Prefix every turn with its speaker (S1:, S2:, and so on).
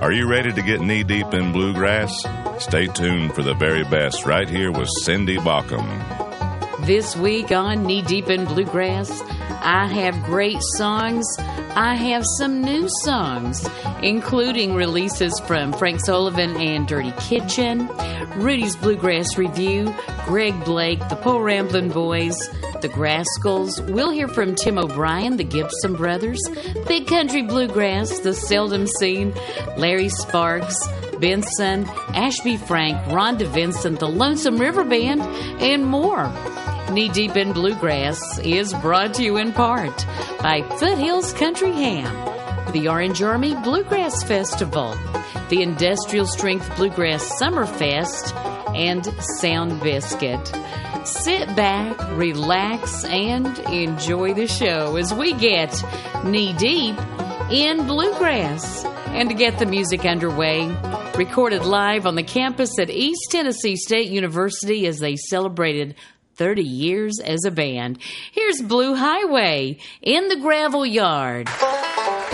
S1: Are you ready to get knee-deep in bluegrass? Stay tuned for the very best right here with Cindy Baucom.
S2: This week on Knee Deep in Bluegrass, I have great songs. I have some new songs, including releases from Frank Sullivan and Dirty Kitchen, Rudy's Bluegrass Review, Greg Blake, the Po Ramblin' Boys, the Grascals. We'll hear from Tim O'Brien, the Gibson Brothers, Big Country Bluegrass, the Seldom Seen, Larry Sparks, Benson, Ashby Frank, Rhonda Vincent, the Lonesome River Band, and more. Knee Deep in Bluegrass is brought to you in part by Foothills Country Ham, the Orange Army Bluegrass Festival, the Industrial Strength Bluegrass Summerfest, and Sound Biscuit. Sit back, relax, and enjoy the show as we get knee deep in bluegrass. And to get the music underway, recorded live on the campus at East Tennessee State University as they celebrated 30 years as a band. Here's Blue Highway in the Gravel Yard.